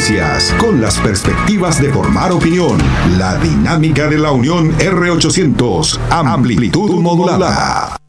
noticias, con las perspectivas de formar opinión. La dinámica de la Unión R800, amplitud modulada.